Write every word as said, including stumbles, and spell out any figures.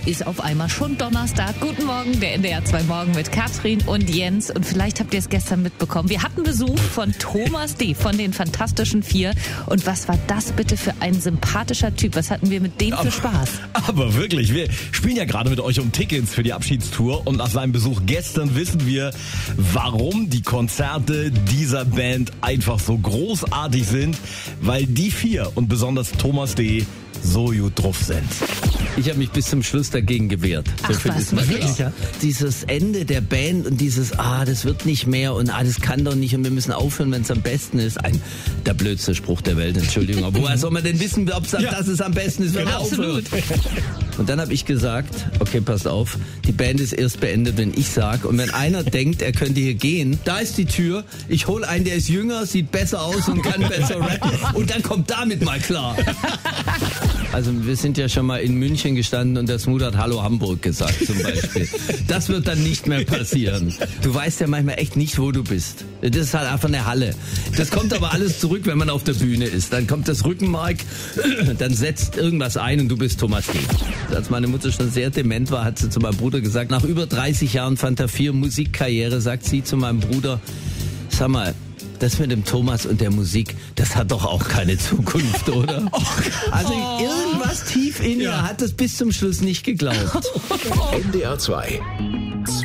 ist auf einmal schon Donnerstag. Guten Morgen, der N D R zwei Morgen mit Katrin und Jens. Und vielleicht habt ihr es gestern mitbekommen. Wir hatten Besuch von Thomas D. von den Fantastischen Vier. Und was war das bitte für ein sympathischer Typ? Was hatten wir mit dem für Spaß? Aber, aber wirklich, wir spielen ja gerade mit euch um Tickets für die Abschiedstour. Und nach seinem Besuch gestern wissen wir, warum die Konzerte dieser Band einfach so großartig sind. Weil die vier und besonders Thomas D. so gut drauf sind. Ich habe mich bis zum Schluss dagegen gewehrt. Ach, so viel was, ist mir wirklich? klar. Dieses Ende der Band und dieses, ah, das wird nicht mehr und ah, das kann doch nicht und wir müssen aufhören, wenn es am besten ist. Ein, der blödste Spruch der Welt, Entschuldigung. Aber woher soll man denn wissen, ob ja. das es am besten ist, wenn man aufhört? Und dann habe ich gesagt, okay, passt auf, die Band ist erst beendet, wenn ich sag. Und wenn einer denkt, er könnte hier gehen, da ist die Tür, ich hole einen, der ist jünger, sieht besser aus und kann besser rappen. Und dann kommt damit mal klar. Also wir sind ja schon mal in München gestanden und der Smooth hat Hallo Hamburg gesagt zum Beispiel. Das wird dann nicht mehr passieren. Du weißt ja manchmal echt nicht, wo du bist. Das ist halt einfach eine Halle. Das kommt aber alles zurück, wenn man auf der Bühne ist. Dann kommt das Rückenmark, dann setzt irgendwas ein und du bist Thomas D. Als meine Mutter schon sehr dement war, hat sie zu meinem Bruder gesagt, nach über dreißig Jahren Fanta vier Musikkarriere, sagt sie zu meinem Bruder, sag mal, das mit dem Thomas und der Musik, das hat doch auch keine Zukunft, oder? Also irgendwas tief in ihr ja. hat das bis zum Schluss nicht geglaubt. N D R zwei